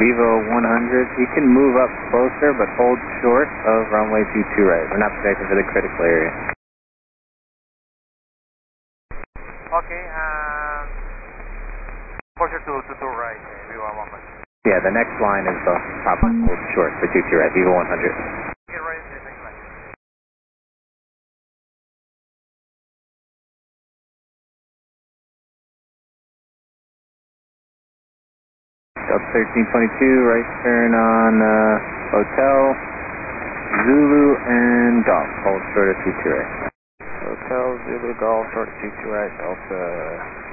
Vivo 100. You can move up closer, but hold short of runway 22 right. We're not projecting for the critical area. Okay, closer to right, Vivo 100. Yeah, the next line is the top one. Hold short for 22 right, Vivo 100. Get right in the next line. Delta 1322, right turn on Hotel, Zulu, and Golf. Hold short of 22 right. Hotel, Zulu, Golf, short of 22 right, Delta.